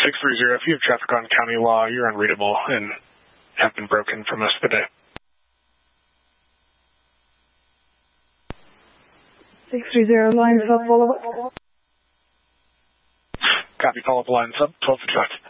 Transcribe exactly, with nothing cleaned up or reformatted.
six three zero, if you have traffic on county law, you're unreadable and have been broken for most of the day. six three zero, line sub, follow up. Copy, follow up line sub, twelve fifty-five.